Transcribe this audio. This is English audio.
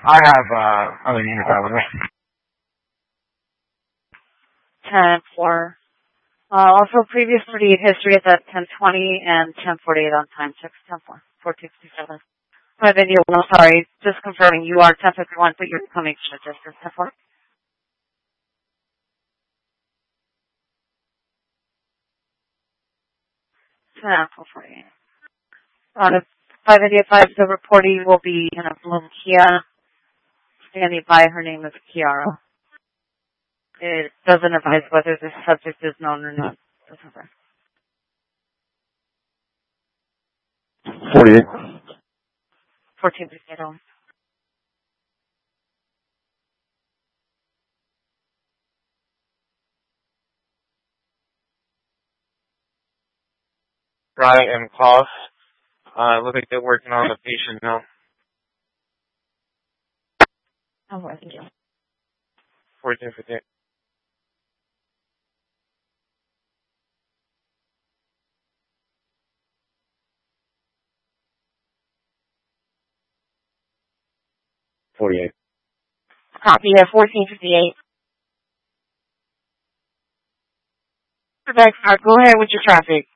I have other units out with me. 10-4. Also, previous 38 history is at 10:20 and 10:48 on time checks. 10-4. 1457. I'm sorry. Just confirming you are 10:51, but you're coming to distance. 10-4. 10-448. On a 585, the reportee will be in a blue Kia. Standing by, her name is Kiara. It doesn't advise whether the subject is known or not. 48. 1458. Right, and cough. Look like they're working on the patient now. Oh, thank you. 1458. Copy at 1458. Go ahead with your traffic.